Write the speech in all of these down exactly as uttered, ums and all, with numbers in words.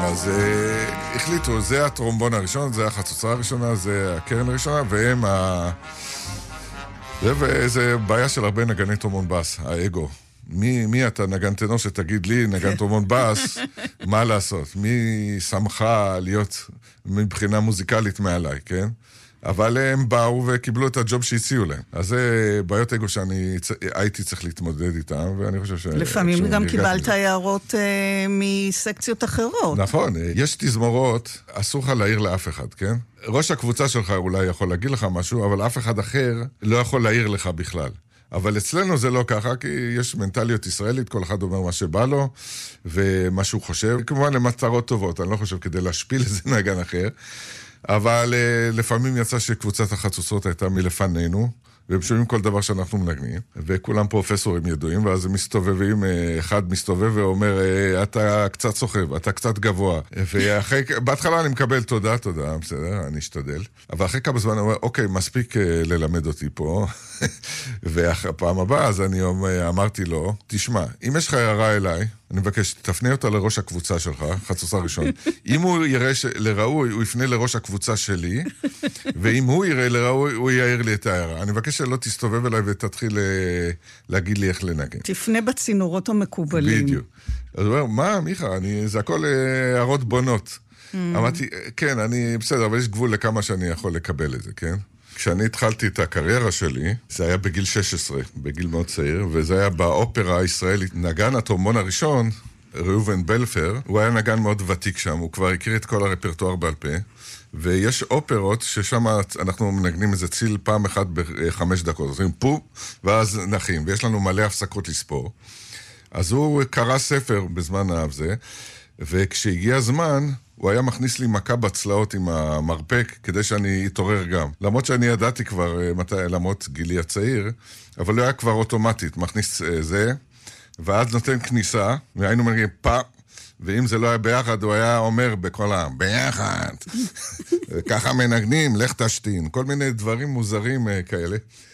אז אה, החליטו, זה הטרומבון הראשון, זה החצוצה הראשונה, זה הקרן הראשונה, והם ה... זה, וזה בעיה של הרבה נגני טרומבון בס, האגו. מי, מי אתה נגן טנור שתגיד לי, נגן טרומבון בס, מה לעשות? מי שמחה להיות מבחינה מוזיקלית מעליי, כן? אבל הם באו וקיבלו את הג'וב שהציעו להם. אז זה בעיות אגו שאני הייתי צריך להתמודד איתם, ואני חושב ש... לפעמים גם קיבלת הערות אה, מסקציות אחרות. נכון, יש תזמורות, אסור לך להעיר לאף אחד, כן? ראש הקבוצה שלך אולי יכול להגיד לך משהו, אבל אף אחד אחר לא יכול להעיר לך בכלל. אבל אצלנו זה לא ככה, כי יש מנטליות ישראלית, כל אחד אומר מה שבא לו, ומה שהוא חושב, כמובן למטרות טובות, אני לא חושב כדי להשפיל איזה נגן אחר, אבל uh, לפעמים יצא שקבוצת החצוצות הייתה מלפנינו, והם שומעים כל דבר שאנחנו מנגנים, וכולם פרופסורים ידועים, ואז הם מסתובבים, אחד מסתובב ואומר, אתה קצת סוחב, אתה קצת גבוה, ואחרי, בהתחלה אני מקבל תודה, תודה, בסדר, אני אשתדל, אבל אחרי כמה זמן אני אומר, אוקיי, מספיק ללמד אותי פה, והפעם הבאה, אז אני אמרתי לו, תשמע, אם יש לך הערה אליי, אני מבקש, תפנה אותה לראש הקבוצה שלך, חצוצה ראשון. אם הוא יראה לראוי, הוא יפנה לראש הקבוצה שלי, ואם הוא יראה לראוי, הוא יעיר לי את הערה. אני מבקש שלא תסתובב אליי ותתחיל להגיד לי איך לנגן. תפנה בצינורות המקובלים. בדיוק. אז הוא אומר, מה, מיכה, אני, זה הכל הערות בונות. אמרתי, כן, אני בסדר, אבל יש גבול לכמה שאני יכול לקבל את זה, כן? כשאני התחלתי את הקריירה שלי, זה היה בגיל שש עשרה, בגיל מאוד צעיר, וזה היה באופרה הישראלית. נגן הטרומבון הראשון, ראובן בלפר, הוא היה נגן מאוד ותיק שם, הוא כבר הכיר את כל הרפרטואר בעל פה, ויש אופרות ששם אנחנו מנגנים איזה ציל פעם אחת בחמש דקות, עושים פו, ואז נחים, ויש לנו מלא הפסקות לספור. אז הוא קרא ספר בזמן האב זה, וכשהגיע הזמן, הוא היה מכניס לי מכה בצלעות עם המרפק, כדי שאני אתעורר גם. למרות שאני ידעתי כבר, מתי, למרות גילי הצעיר, אבל הוא היה כבר אוטומטית, מכניס זה, ואז נותן כניסה, והיינו מנגנים פאפ, ואם זה לא היה ביחד, הוא היה אומר בכל העם, ביחד, ככה מנגנים, לך תשתין, כל מיני דברים מוזרים כאלה.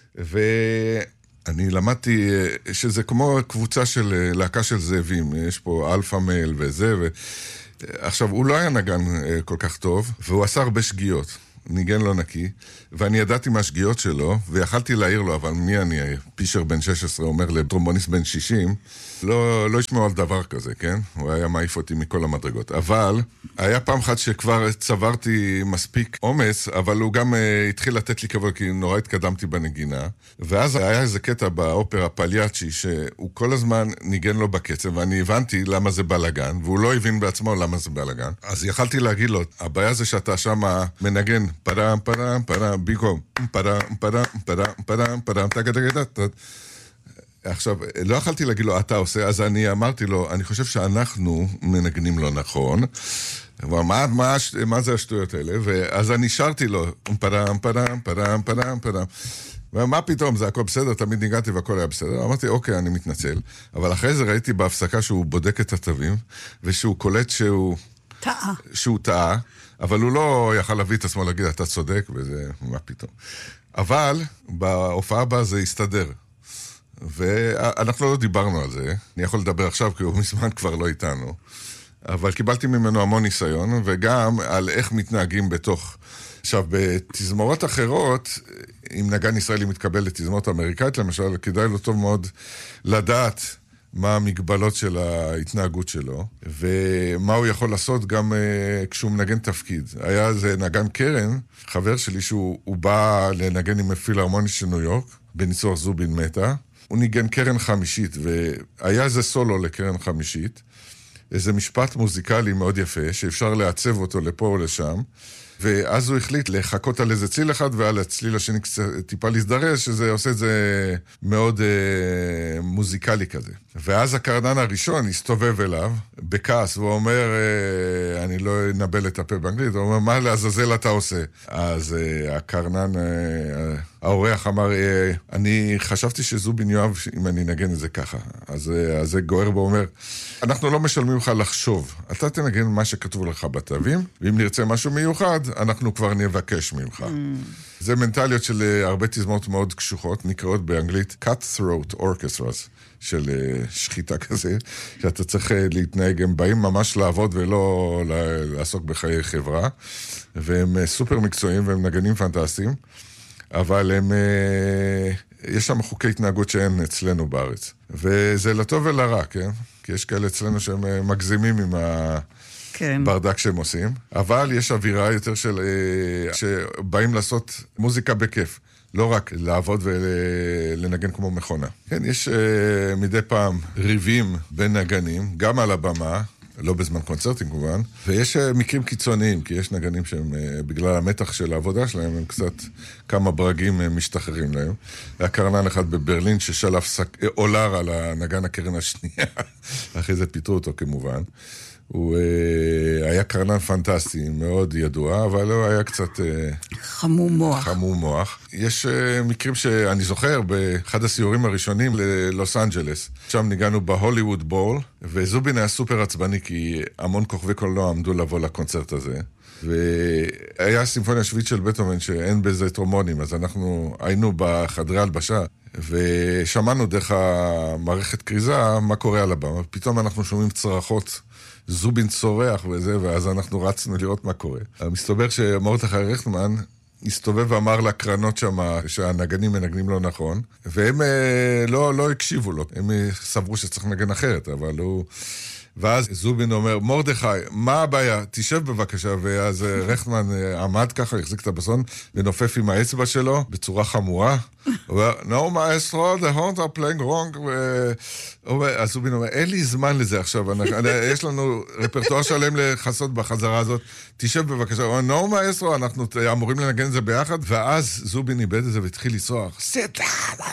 ואני למדתי שזה כמו קבוצה של להקה של זאבים, יש פה אלפא מייל וזה, ו... עכשיו, הוא לא היה נגן כל כך טוב, והוא עשה הרבה שגיאות. ניגן לא נקי, ואני ידעתי מה השגיאות שלו, ויכלתי להעיר לו, אבל מי אני? פישר בן שש עשרה אומר לטרומבוניסט בן שישים, לא, לא ישמעו על דבר כזה, כן? הוא היה מעיף אותי מכל המדרגות. אבל היה פעם אחת שכבר צברתי מספיק אומץ, אבל הוא גם uh, התחיל לתת לי כבוד, כי נורא התקדמתי בנגינה, ואז היה איזה קטע באופרה פליאצ'י, שהוא כל הזמן ניגן לו בקצב, ואני הבנתי למה זה בלגן, והוא לא הבין בעצמו למה זה בלגן. אז יכלתי להגיד לו, הבעיה זה שאתה שם מנגן פרם, פרם, פרם, ביקום, פרם, פרם, פרם, פרם, פרם, תגדגדד. עכשיו, לא יכלתי להגיד לו, אתה עושה, אז אני אמרתי לו, אני חושב שאנחנו מנגנים לא נכון, אבל מה, מה, מה זה השטויות האלה? ואז אני שרתי לו, פרם, פרם, פרם, פרם, פרם. ומה פתאום, זה הכל בסדר, תמיד ניגעתי והכל היה בסדר. אמרתי, אוקיי, אני מתנצל. אבל אחרי זה ראיתי בהפסקה שהוא בודק את התווים, ושהוא קולט שהוא... טעה. שהוא טעה, אבל הוא לא יכל להביא את עצמו להגיד, אתה צודק, וזה, מה פתאום. אבל בהופעה הבאה זה הסתדר. ואנחנו לא דיברנו על זה, אני יכול לדבר עכשיו כי הוא מזמן כבר לא איתנו, אבל קיבלתי ממנו המון ניסיון, וגם על איך מתנהגים בתוך... עכשיו, בתזמורות אחרות, אם נגן ישראלי מתקבל לתזמורת אמריקאית, למשל, כדאי לו טוב מאוד לדעת מה המגבלות של ההתנהגות שלו, ומה הוא יכול לעשות גם uh, כשהוא מנגן תפקיד. היה איזה נגן קרן, חבר שלי שהוא בא לנגן עם פילהרמונית של ניו יורק, בניצוח זובין מתה, הוא ניגן קרן חמישית, והיה איזה סולו לקרן חמישית, איזה משפט מוזיקלי מאוד יפה, שאפשר לעצב אותו לפה או לשם, ואז הוא החליט לחכות על איזה ציל אחד, ועל הצליל השני טיפה להזדרז, שזה עושה את זה מאוד אה, מוזיקלי כזה. ואז הקרנן הראשון הסתובב אליו, בכעס, והוא אומר, אה, אני לא אנבל את הפה באנגלית, הוא אומר, מה לעזאזל אתה עושה? אז אה, הקרנן, אה, האורח אמר, אה, אני חשבתי שזובין יואב, אם אני נגן את זה ככה. אז, אה, אז זה גוער בו אומר, אנחנו לא משלמים לך לחשוב, אתה תנגן מה שכתבו לך בתווים, ואם נרצה משהו מיוחד, אנחנו כבר נבקש ממך. Mm. זה מנטליות של הרבה תזמורות מאוד קשוחות, נקראות באנגלית cut-throat orchestras, של שחיטה כזה, שאתה צריך להתנהג, הם באים ממש לעבוד ולא לעסוק בחיי חברה, והם סופר מקצועיים והם נגנים פנטסטיים, אבל הם, יש שם חוקי התנהגות שאין אצלנו בארץ. וזה לטוב ולרע, כן? כי יש כאלה אצלנו שהם מגזימים עם הברדק שהם עושים, אבל יש אווירה יותר של, שבאים לעשות מוזיקה בכיף. לא רק לעבוד ולנגן כמו מכונה. כן, יש uh, מדי פעם ריבים בין נגנים, גם על הבמה, לא בזמן קונצרטים כמובן, ויש uh, מקרים קיצוניים, כי יש נגנים שהם, uh, בגלל המתח של העבודה שלהם, הם קצת כמה ברגים uh, משתחררים להם. היה קרנן אחד בברלין ששלף סק... אולר על הנגן הקרן השנייה, אחרי זה פיתרו אותו כמובן. הוא uh, היה קרנן פנטסטי, מאוד ידוע, אבל הוא היה קצת... Uh, חמום מוח. חמום מוח. יש uh, מקרים שאני זוכר, באחד הסיורים הראשונים ללוס אנג'לס, שם ניגענו בהוליווד בול, וזובין היה סופר עצבני, כי המון כוכבי קולנוע עמדו לבוא לקונצרט הזה, והיה סימפוניה שביעית של בטהובן שאין בזה טרומונים, אז אנחנו היינו בחדרי הלבשה, ושמענו דרך המערכת קריזה מה קורה על הבמה, פתאום אנחנו שומעים צרחות, זובין צורח וזה, ואז אנחנו רצנו לראות מה קורה. מסתבר שמרדכי רכטמן הסתובב ואמר לקרנות שם שהנגנים מנגנים לא נכון, והם לא, לא הקשיבו לו, הם סברו שצריך לנגן אחרת, אבל הוא... ואז זובין אומר, מרדכי, מה הבעיה? תשב בבקשה, ואז רכטמן עמד ככה, החזיק את הבסון, ונופף עם האצבע שלו, בצורה חמורה. הוא אומר, no maestro, the horns are playing wrong. אז זובין אומר, אין לי זמן לזה עכשיו, יש לנו רפרטואר שלם לחסות בחזרה הזאת, תשב בבקשה. הוא אומר, no maestro, אנחנו אמורים לנגן את זה ביחד, ואז זובין איבד את זה והתחיל לצרוח, סטה,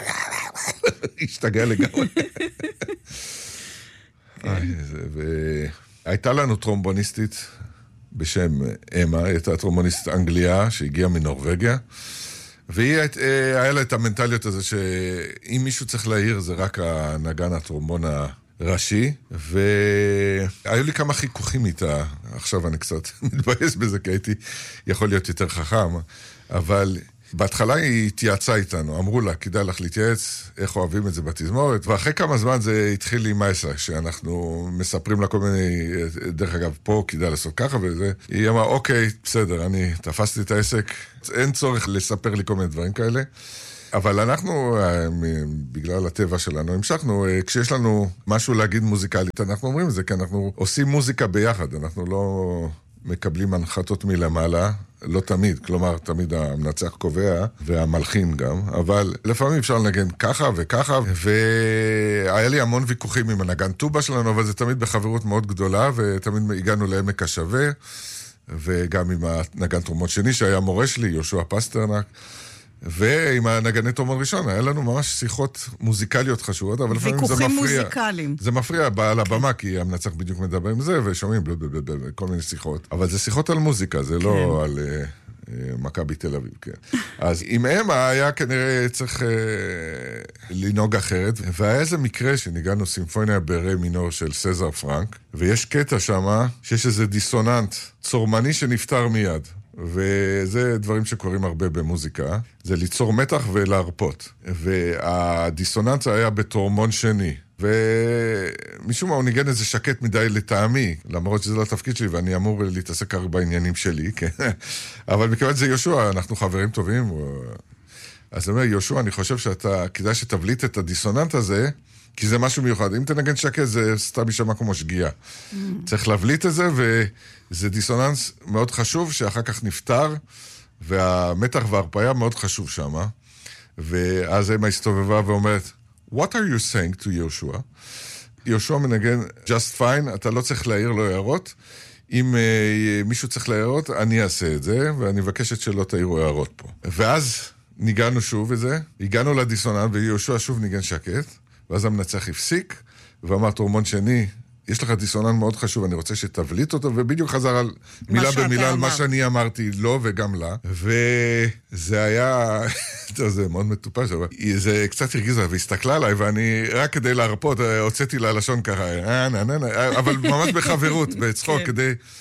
השתגע לגמרי. והייתה לנו טרומבוניסטית בשם אמה, הייתה טרומבוניסטית אנגליה שהגיעה מנורווגיה, והיא היה לה את המנטליות הזה שאם מישהו צריך להעיר זה רק הנגן הטרומבון הראשי, והיו לי כמה חיכוכים איתה, עכשיו אני קצת מתבייש בזה כי הייתי יכול להיות יותר חכם, אבל... בהתחלה היא התייעצה איתנו, אמרו לה, כדאי לך להתייעץ, איך אוהבים את זה בתזמורת, ואחרי כמה זמן זה התחיל עם מייסה, שאנחנו מספרים לה כל מיני, דרך אגב, פה כדאי לעשות ככה וזה, היא אמרה, אוקיי, בסדר, אני תפסתי את העסק, אין צורך לספר לי כל מיני דברים כאלה, אבל אנחנו, בגלל הטבע שלנו, המשכנו, כשיש לנו משהו להגיד מוזיקלית, אנחנו אומרים את זה, כי אנחנו עושים מוזיקה ביחד, אנחנו לא... מקבלים הנחתות מלמעלה, לא תמיד, כלומר, תמיד המנצח קובע, והמלחין גם, אבל לפעמים אפשר לנגן ככה וככה, והיה לי המון ויכוחים עם הנגן טובה שלנו, אבל זה תמיד בחברות מאוד גדולה, ותמיד הגענו לעמק השווה, וגם עם הנגן תרומות שני, שהיה מורה שלי, יהושע פסטרנק, ועם הנגני תרומות ראשון, היה לנו ממש שיחות מוזיקליות חשובות, אבל לפעמים זה מפריע. ויכוחים מוזיקליים. זה מפריע על הבמה, כי המנצח בדיוק מדבר עם זה, ושומעים כל מיני שיחות. אבל זה שיחות על מוזיקה, זה לא על מכבי תל אביב, כן. אז עם אמה היה כנראה צריך לנהוג אחרת, והיה איזה מקרה שניגענו סימפוניה ברי מינור של סזר פרנק, ויש קטע שם שיש איזה דיסוננט צורמני שנפטר מיד. וזה דברים שקורים הרבה במוזיקה, זה ליצור מתח ולהרפות. והדיסוננס היה בתורמון שני, ומשום מה הוא ניגן איזה שקט מדי לטעמי, למרות שזה לא התפקיד שלי, ואני אמור להתעסק רק בעניינים שלי, כן? אבל מכיוון זה יהושע, אנחנו חברים טובים, אז אני אומר, יהושע, אני חושב שאתה, כדאי שתבליט את הדיסוננט הזה, כי זה משהו מיוחד. אם תנגן שקט, זה סתם יישמע כמו שגיאה. Mm. צריך להבליט את זה, וזה דיסוננס מאוד חשוב, שאחר כך נפטר, והמתח וההרפאיה מאוד חשוב שם. ואז אמה הסתובבה ואומרת, What are you saying to יהושע? יהושע מנגן just fine, אתה לא צריך להעיר לו הערות. אם uh, מישהו צריך להערות, אני אעשה את זה, ואני מבקשת שלא תעירו הערות פה. ואז ניגענו שוב את זה, הגענו לדיסוננס, ויהושע שוב ניגן שקט, ואז המנצח הפסיק, ואמר, תורמון שני, יש לך דיסוננס מאוד חשוב, אני רוצה שתבליט אותו, ובדיוק חזר על מילה במילה על מה שאני אמרתי לו וגם לה, וזה היה, זה מאוד מטופש, אבל זה קצת הרגיז לה, והסתכלה עליי, ואני רק כדי להרפות, הוצאתי לה לשון ככה, אבל ממש בחברות, בצחוק, כדי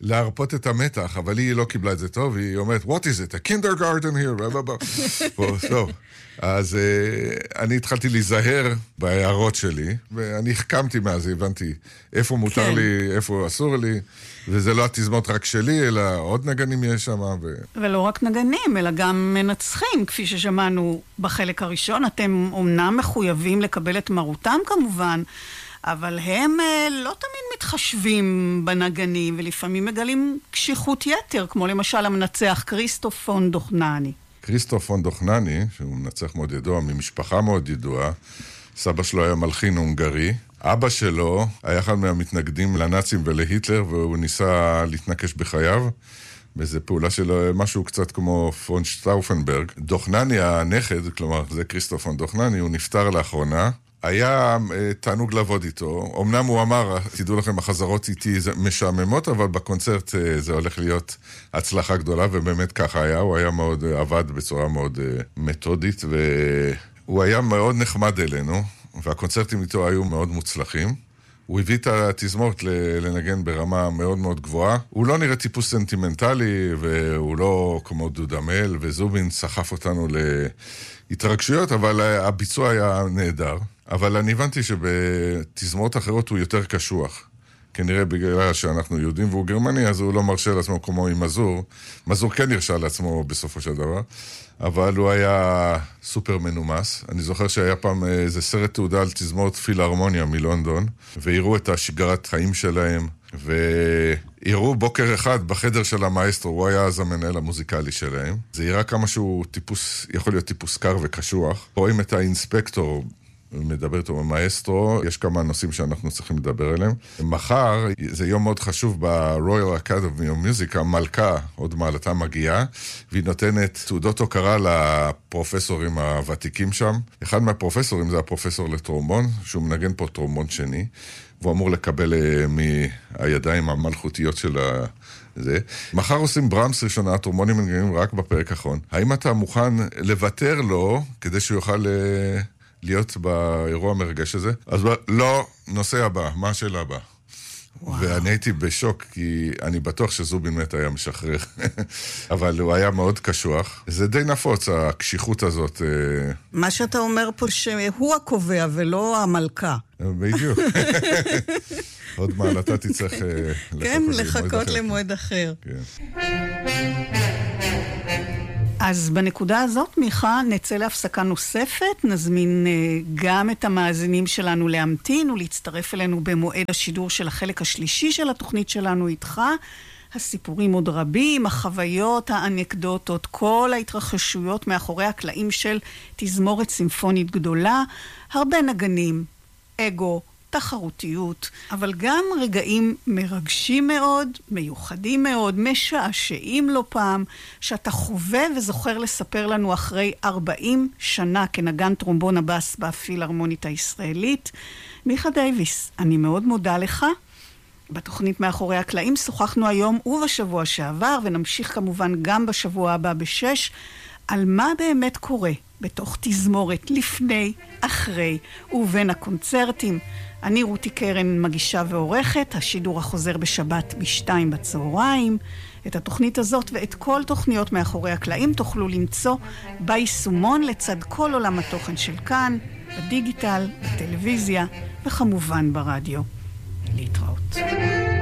להרפות את המתח, אבל היא לא קיבלה את זה טוב, היא אומרת, what is it? A kindergarten here? טוב. אז uh, אני התחלתי להיזהר בהערות שלי, ואני החכמתי מאז, הבנתי איפה מותר כן. לי, איפה אסור לי, וזה לא התזמות רק שלי, אלא עוד נגנים יש שם. ו... ולא רק נגנים, אלא גם מנצחים, כפי ששמענו בחלק הראשון. אתם אומנם מחויבים לקבל את מרותם כמובן, אבל הם uh, לא תמיד מתחשבים בנגנים, ולפעמים מגלים קשיחות יתר, כמו למשל המנצח כריסטוף פון דוכנני. כריסטוף פון דוכנני, שהוא מנצח מאוד ידוע, ממשפחה מאוד ידועה, סבא שלו היה מלחין הונגרי, אבא שלו היה אחד מהמתנגדים לנאצים ולהיטלר, והוא ניסה להתנקש בחייו, באיזו פעולה שלו, משהו קצת כמו פון שטאופנברג. דוכנני הנכד, כלומר זה כריסטוף פון דוכנני, הוא נפטר לאחרונה, היה תענוג לעבוד איתו. אמנם הוא אמר, תדעו לכם, החזרות איתי משעממות, אבל בקונצרט זה הולך להיות הצלחה גדולה, ובאמת ככה היה. הוא היה מאוד, עבד בצורה מאוד מתודית, והוא היה מאוד נחמד אלינו, והקונצרטים איתו היו מאוד מוצלחים. הוא הביא את התזמורת לנגן ברמה מאוד מאוד גבוהה. הוא לא נראה טיפוס סנטימנטלי, והוא לא כמו דודמל, וזובין סחף אותנו להתרגשויות, אבל הביצוע היה נהדר. אבל אני הבנתי שבתזמורות אחרות הוא יותר קשוח. כנראה בגלל שאנחנו יהודים והוא גרמני, אז הוא לא מרשה לעצמו כמו עם מזור. מזור כן הרשה לעצמו בסופו של דבר, אבל הוא היה סופר מנומס. אני זוכר שהיה פעם איזה סרט תעודה על תזמורת פילהרמוניה מלונדון, והראו את השגרת חיים שלהם, והראו בוקר אחד בחדר של המאסטרו, הוא היה אז המנהל המוזיקלי שלהם. זה יראה כמה שהוא טיפוס, יכול להיות טיפוס קר וקשוח. רואים את האינספקטור, מדבר איתו במאסטרו, יש כמה נושאים שאנחנו צריכים לדבר עליהם. מחר, זה יום מאוד חשוב ב-Royal Academy of Music, המלכה, עוד מעלתה מגיעה, והיא נותנת תעודות הוקרה לפרופסורים הוותיקים שם. אחד מהפרופסורים זה הפרופסור לטרומבון, שהוא מנגן פה טרומבון שני, והוא אמור לקבל מהידיים המלכותיות של ה... זה. מחר עושים ברמס ראשונה, הטרומבונים מנגנים רק בפרק האחרון. האם אתה מוכן לוותר לו, כדי שהוא יוכל... להיות באירוע המרגש הזה? אז לא, נושא הבא, מה השאלה הבאה? ואני הייתי בשוק, כי אני בטוח שזובין מת היה משחרר, אבל הוא היה מאוד קשוח. זה די נפוץ, הקשיחות הזאת. מה שאתה אומר פה שהוא הקובע ולא המלכה. בדיוק. עוד מעלתה תצטרך כן, לחכות למועד אחר. כן. אז בנקודה הזאת, מיכה, נצא להפסקה נוספת, נזמין גם את המאזינים שלנו להמתין ולהצטרף אלינו במועד השידור של החלק השלישי של התוכנית שלנו איתך. הסיפורים עוד רבים, החוויות, האנקדוטות, כל ההתרחשויות מאחורי הקלעים של תזמורת סימפונית גדולה, הרבה נגנים, אגו, תחרותיות, אבל גם רגעים מרגשים מאוד, מיוחדים מאוד, משעשעים לא פעם, שאתה חווה וזוכר לספר לנו אחרי ארבעים שנה כנגן טרומבון הבאס בפילהרמונית הישראלית. מיכה דייוויס, אני מאוד מודה לך. בתוכנית מאחורי הקלעים שוחחנו היום ובשבוע שעבר, ונמשיך כמובן גם בשבוע הבא בשש, על מה באמת קורה בתוך תזמורת לפני, אחרי ובין הקונצרטים. אני רותי קרן מגישה ועורכת, השידור החוזר בשבת בשתיים בצהריים. את התוכנית הזאת ואת כל תוכניות מאחורי הקלעים תוכלו למצוא ביישומון לצד כל עולם התוכן של כאן, בדיגיטל, בטלוויזיה וכמובן ברדיו. להתראות.